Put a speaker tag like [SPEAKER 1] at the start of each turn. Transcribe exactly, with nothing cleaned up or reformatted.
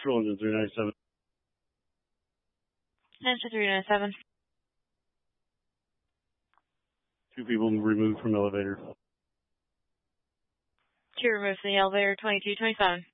[SPEAKER 1] Central, engine three ninety-seven.
[SPEAKER 2] Engine three ninety-seven.
[SPEAKER 1] Two people removed from elevator.
[SPEAKER 2] Two removed from the elevator, twenty-two twenty-seven.